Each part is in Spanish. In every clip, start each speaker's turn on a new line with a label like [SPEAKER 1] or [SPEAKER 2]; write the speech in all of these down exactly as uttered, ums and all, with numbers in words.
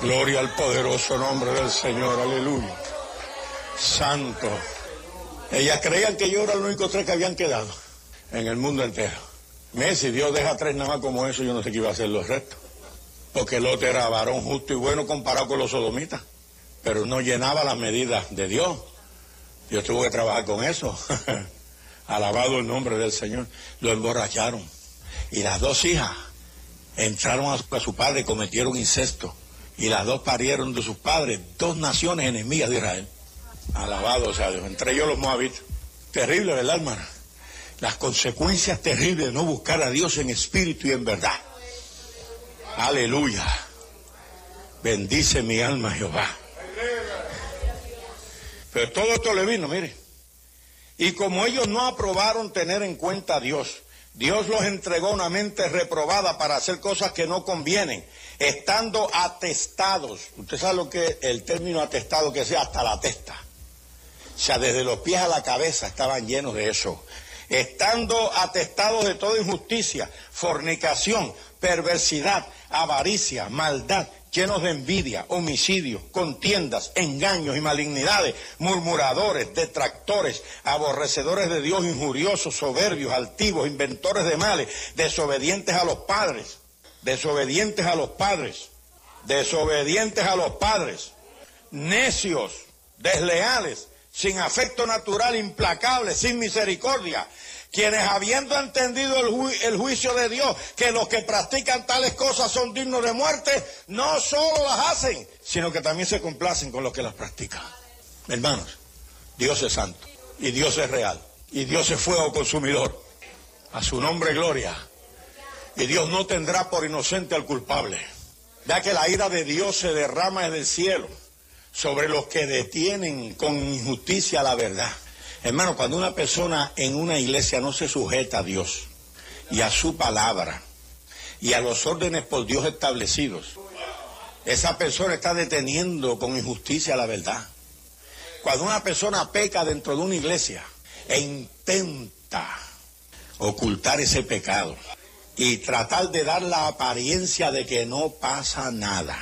[SPEAKER 1] Gloria al poderoso nombre del Señor, aleluya. Santo. Ellas creían que yo era los únicos tres que habían quedado en el mundo entero. Me, si Dios deja tres nada más como eso, yo no sé qué iba a hacer los restos. Porque Lot era varón justo y bueno comparado con los sodomitas, pero no llenaba las medidas de Dios. Dios tuvo que trabajar con eso. Alabado el nombre del Señor. Lo emborracharon. Y las dos hijas entraron a su, a su padre y cometieron incesto. Y las dos parieron de sus padres, dos naciones enemigas de Israel. Alabado sea Dios. Entre ellos los moabitas. Terrible, ¿verdad, hermana? Las consecuencias terribles de no buscar a Dios en espíritu y en verdad. Aleluya. Bendice mi alma, Jehová. Pero todo esto le vino, mire. Y como ellos no aprobaron tener en cuenta a Dios, Dios los entregó una mente reprobada para hacer cosas que no convienen, estando atestados. Usted sabe lo que es el término atestado, que sea hasta la testa. O sea, desde los pies a la cabeza estaban llenos de eso. Estando atestados de toda injusticia, fornicación, perversidad, avaricia, maldad, llenos de envidia, homicidios, contiendas, engaños y malignidades, murmuradores, detractores, aborrecedores de Dios, injuriosos, soberbios, altivos, inventores de males, desobedientes a los padres, desobedientes a los padres, desobedientes a los padres, necios, desleales, sin afecto natural, implacables, sin misericordia, quienes habiendo entendido el, ju el juicio de Dios, que los que practican tales cosas son dignos de muerte, no solo las hacen, sino que también se complacen con los que las practican. Hermanos, Dios es santo, y Dios es real, y Dios es fuego consumidor. A su nombre gloria. Y Dios no tendrá por inocente al culpable. Ya que la ira de Dios se derrama desde el cielo sobre los que detienen con injusticia la verdad. Hermano, cuando una persona en una iglesia no se sujeta a Dios y a su palabra y a los órdenes por Dios establecidos, esa persona está deteniendo con injusticia la verdad. Cuando una persona peca dentro de una iglesia e intenta ocultar ese pecado y tratar de dar la apariencia de que no pasa nada,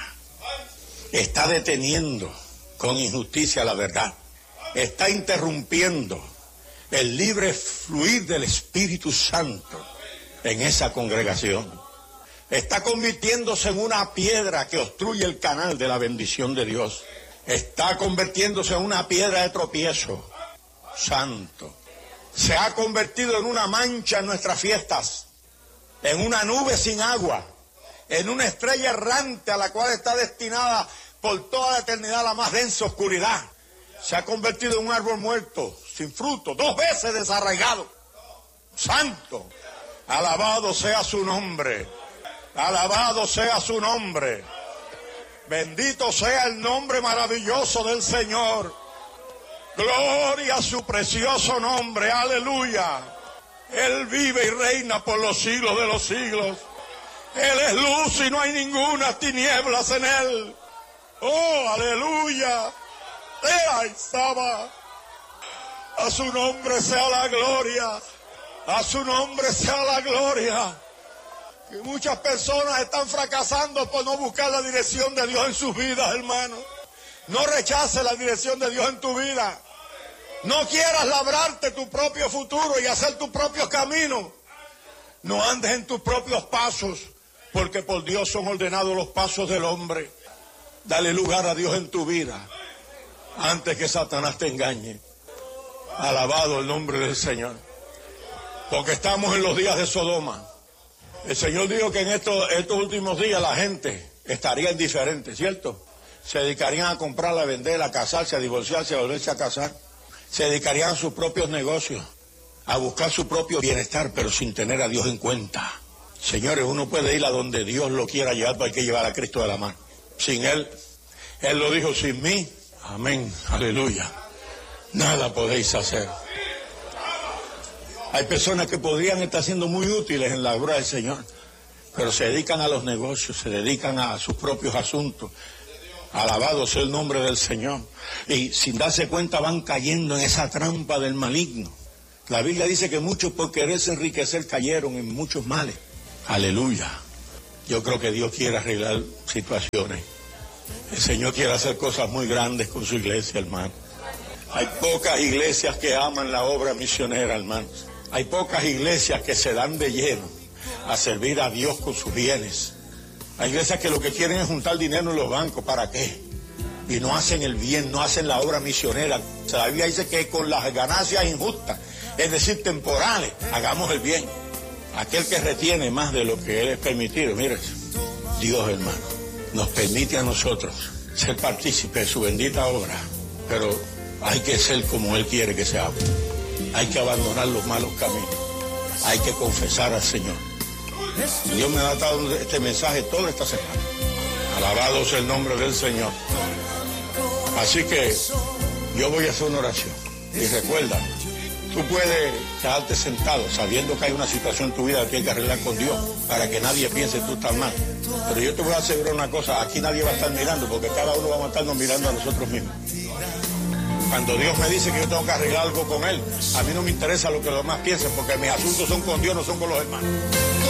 [SPEAKER 1] está deteniendo con injusticia la verdad. Está interrumpiendo el libre fluir del Espíritu Santo en esa congregación. Está convirtiéndose en una piedra que obstruye el canal de la bendición de Dios. Está convirtiéndose en una piedra de tropiezo. Santo. Se ha convertido en una mancha en nuestras fiestas, en una nube sin agua, en una estrella errante a la cual está destinada por toda la eternidad la más densa oscuridad. Se ha convertido en un árbol muerto, sin fruto, dos veces desarraigado. Santo, alabado sea su nombre, alabado sea su nombre. Bendito sea el nombre maravilloso del Señor. Gloria a su precioso nombre, aleluya. Él vive y reina por los siglos de los siglos. Él es luz y no hay ninguna tinieblas en él. Oh, aleluya. Ay, Saba. A su nombre sea la gloria. A su nombre sea la gloria. Que muchas personas están fracasando por no buscar la dirección de Dios en sus vidas, hermano. No rechaces la dirección de Dios en tu vida. No quieras labrarte tu propio futuro y hacer tus propios caminos. No andes en tus propios pasos, porque por Dios son ordenados los pasos del hombre. Dale lugar a Dios en tu vida antes que Satanás te engañe. Alabado el nombre del Señor. Porque estamos en los días de Sodoma. El Señor dijo que en estos, estos últimos días la gente estaría indiferente, ¿cierto? Se dedicarían a comprar, a vender, a casarse, a divorciarse, a volverse a casar. Se dedicarían a sus propios negocios, a buscar su propio bienestar, pero sin tener a Dios en cuenta. Señores, uno puede ir a donde Dios lo quiera llevar, pero hay que llevar a Cristo de la mano. Sin Él, Él lo dijo, sin mí, amén, aleluya, nada podéis hacer. Hay personas que podrían estar siendo muy útiles en la obra del Señor, pero se dedican a los negocios, se dedican a sus propios asuntos. Alabado sea el nombre del Señor. Y sin darse cuenta van cayendo en esa trampa del maligno. La Biblia dice que muchos por quererse enriquecer cayeron en muchos males. Aleluya. Yo creo que Dios quiere arreglar situaciones El Señor quiere hacer cosas muy grandes con su iglesia, hermano. Hay pocas iglesias que aman la obra misionera, hermanos. Hay pocas iglesias que se dan de lleno a servir a Dios con sus bienes. Hay iglesias que lo que quieren es juntar dinero en los bancos. ¿Para qué? Y no hacen el bien, no hacen la obra misionera. La Biblia dice que con las ganancias injustas, es decir, temporales, hagamos el bien. Aquel que retiene más de lo que Él es permitido, mire, Dios, hermano, nos permite a nosotros ser partícipes de su bendita obra, pero hay que ser como Él quiere que seamos. Hay que abandonar los malos caminos. Hay que confesar al Señor. Dios me ha dado este mensaje toda esta semana. Alabado sea el nombre del Señor. Así que yo voy a hacer una oración. Y recuerda, tú puedes quedarte sentado sabiendo que hay una situación en tu vida que tienes que arreglar con Dios para que nadie piense que tú estás mal. Pero yo te voy a asegurar una cosa, aquí nadie va a estar mirando porque cada uno va a estarnos mirando a nosotros mismos. Cuando Dios me dice que yo tengo que arreglar algo con Él, a mí no me interesa lo que los demás piensen porque mis asuntos son con Dios, no son con los hermanos.